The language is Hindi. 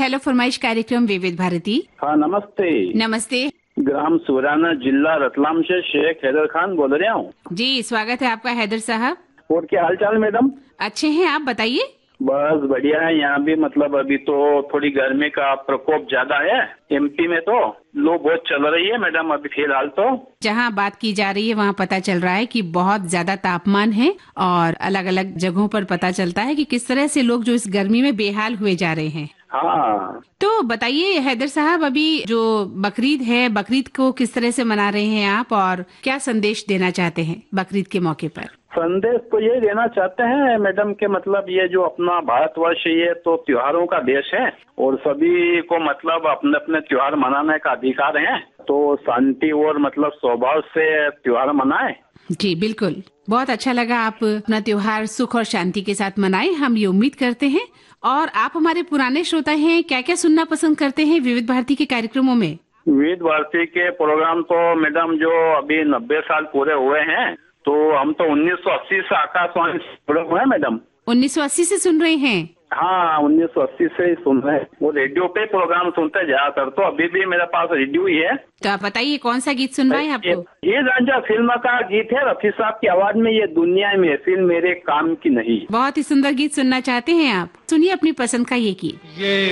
हेलो फरमाइश कार्यक्रम विविध भारती। हाँ नमस्ते। नमस्ते ग्राम सुराना, जिला रतलाम से शेख हैदर खान बोल रहा हूँ। जी, स्वागत है आपका हैदर साहब। और क्या हाल चाल मैडम? अच्छे हैं, आप बताइए। बस बढ़िया है। यहाँ भी मतलब अभी तो थोड़ी गर्मी का प्रकोप ज्यादा है। एमपी में तो लो बहुत चल रही है मैडम अभी फिलहाल तो। जहाँ बात की जा रही है वहाँ पता चल रहा है कि बहुत ज्यादा तापमान है और अलग अलग जगहों पर पता चलता है कि किस तरह से लोग जो इस गर्मी में बेहाल हुए जा रहे हैं। हाँ तो बताइए हैदर साहब, अभी जो बकरीद है, बकरीद को किस तरह से मना रहे हैं आप और क्या संदेश देना चाहते हैं बकरीद के मौके पर? संदेश तो ये देना चाहते हैं मैडम के मतलब ये जो अपना भारतवर्ष ये तो त्योहारों का देश है और सभी को मतलब अपने अपने त्योहार मनाने का अधिकार है। तो शांति और मतलब स्वभाव से त्योहार मनाएं। जी बिल्कुल, बहुत अच्छा लगा आप अपना त्योहार सुख और शांति के साथ मनाएं, हम ये उम्मीद करते हैं। और आप हमारे पुराने श्रोता हैं, क्या क्या सुनना पसंद करते हैं विविध भारती के कार्यक्रमों में? विविध भारती के प्रोग्राम तो मैडम जो अभी 90 साल पूरे हुए हैं तो हम तो 1980 से आकाशवाणी से जुड़े हुए हैं मैडम। 1980 से सुन रहे हैं? हाँ 1980 से ही सुन रहे हैं। वो रेडियो पे प्रोग्राम सुनते हैं ज्यादातर, तो अभी भी मेरे पास रेडियो ही है। तो आप बताइए कौन सा गीत सुनवाएं आपको? ये रांझा फिल्म का गीत है, रफी साहब की आवाज में, ये दुनिया में फिल्म मेरे काम की नहीं। बहुत ही सुंदर गीत सुनना चाहते हैं आप, सुनिए अपनी पसंद का ये गीत।